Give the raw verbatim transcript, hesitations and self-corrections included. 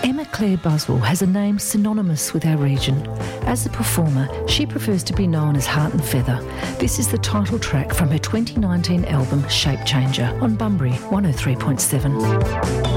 Emma Claire Buswell has a name synonymous with our region. As a performer, she prefers to be known as Heart and Feather. This is the title track from her twenty nineteen album Shape Changer on Bunbury one oh three point seven.